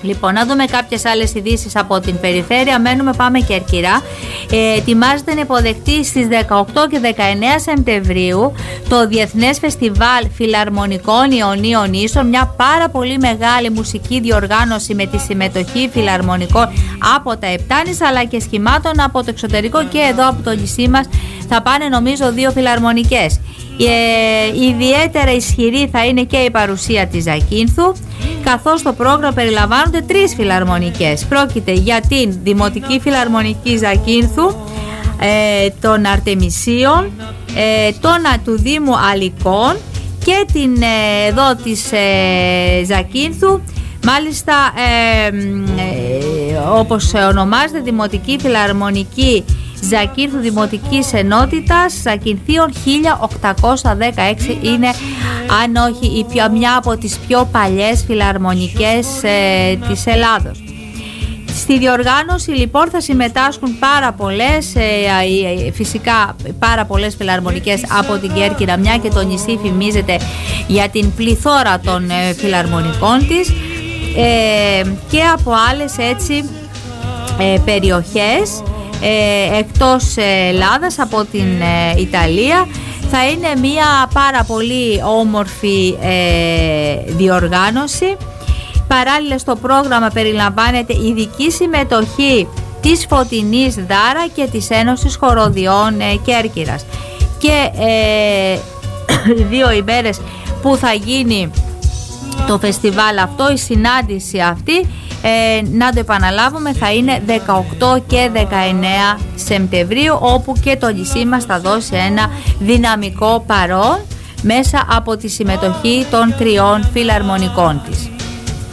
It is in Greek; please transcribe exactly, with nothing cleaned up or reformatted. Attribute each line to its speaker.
Speaker 1: Λοιπόν, να δούμε κάποιες άλλες ειδήσεις από την περιφέρεια. Μένουμε, πάμε Κέρκυρα. Ε, ετοιμάζεται να υποδεχτεί στις δεκαοκτώ και δεκαεννέα Σεπτεμβρίου το Διεθνές Φεστιβάλ Φιλαρμονικών Ιωνίων Ίσων, μια πάρα πολύ μεγάλη μουσική διοργάνωση με τη συμμετοχή φιλαρμονικών από τα Επτάνης αλλά και σχημάτων από το εξωτερικό, και εδώ από το νησί μας θα πάνε νομίζω δύο φιλαρμονικές. Ε, ιδιαίτερα ισχυρή θα είναι και η παρουσία της Ζακίνθου, καθώς το πρόγραμμα περιλαμβάνονται τρεις φιλαρμονικές. Πρόκειται για την Δημοτική Φιλαρμονική Ζακίνθου, ε, των Αρτεμισίων, ε, τον του Δήμου Αλικών και την ε, εδώ της ε, Ζακίνθου. Μάλιστα ε, ε, όπως ονομάζεται, Δημοτική Φιλαρμονική Ζακίνθου Δημοτικής Ενότητας Ζακυνθίων χίλια οκτακόσια δεκαέξι, είναι αν όχι η πιο, μια από τις πιο παλιές φιλαρμονικές ε, της Ελλάδος. Στη διοργάνωση λοιπόν θα συμμετάσχουν πάρα πολλές, ε, ε, φυσικά πάρα πολλές φιλαρμονικές από την Κέρκυρα, μια και το νησί φημίζεται για την πληθώρα των ε, φιλαρμονικών της, ε, και από άλλες έτσι ε, περιοχές ε, εκτός Ελλάδας, από την ε, Ιταλία. Θα είναι μια πάρα πολύ όμορφη ε, διοργάνωση. Παράλληλα στο πρόγραμμα περιλαμβάνεται ειδική συμμετοχή της Φωτεινής Δάρα και της Ένωσης Χοροδιών ε, Κέρκυρας. Και ε, δύο ημέρες που θα γίνει το φεστιβάλ αυτό, η συνάντηση αυτή, ε, να το επαναλάβουμε, θα είναι δεκαοκτώ και δεκαεννέα Σεπτεμβρίου, όπου και το νησί μας θα δώσει ένα δυναμικό παρόν μέσα από τη συμμετοχή των τριών φιλαρμονικών της.